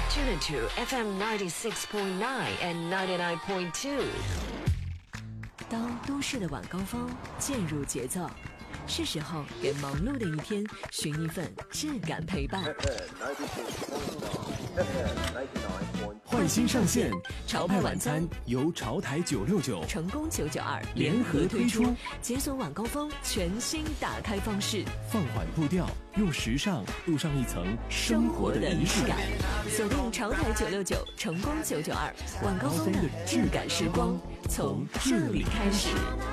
Tune into FM 96.9 and 99.2。当都市的晚高峰渐入节奏，是时候给忙碌的一天寻一份质感陪伴。 换新上线，潮派晚餐由潮台969、 成功992 联合推出， 解锁晚高峰全新打开方式， 放缓步调，用时尚镀上一层生活的仪式感。 锁定潮台969、成功992，晚高峰的质感时光从这里开始。